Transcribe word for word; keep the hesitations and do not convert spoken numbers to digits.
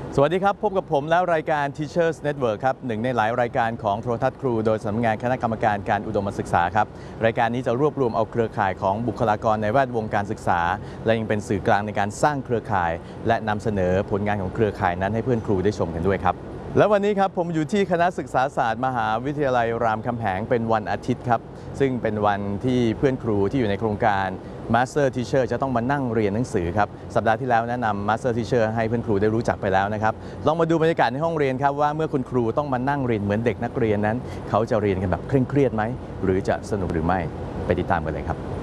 สวัสดีครับพบกับผมแล้วรายการ Teachers Network ครับหนึ่งในหลายรายการของโทรทัศน์ครูโดยสำนักงานคณะกรรมการการอุดมศึกษาครับรายการนี้จะรวบรวมเอาเครือข่ายของบุคลากรในแวดวงการศึกษาและยังเป็นสื่อกลางในการสร้างเครือข่ายและนำเสนอผลงานของเครือข่ายนั้นให้เพื่อนครูได้ชมกันด้วยครับและวันนี้ครับผมอยู่ที่คณะศึกษาศาสตร์มหาวิทยาลัยรามคำแหงเป็นวันอาทิตย์ครับซึ่งเป็นวันที่เพื่อนครูที่อยู่ในโครงการ Master Teacher จะต้องมานั่งเรียนหนังสือครับสัปดาห์ที่แล้วแนะนำ Master Teacher ให้เพื่อนครูได้รู้จักไปแล้วนะครับลองมาดูบรรยากาศในห้องเรียนครับว่าเมื่อคุณครูต้องมานั่งเรียนเหมือนเด็กนักเรียนนั้นเขาจะเรียนกันแบบเคร่งเครียดไหมหรือจะสนุกหรือไม่ไปติดตามกันเลยครับ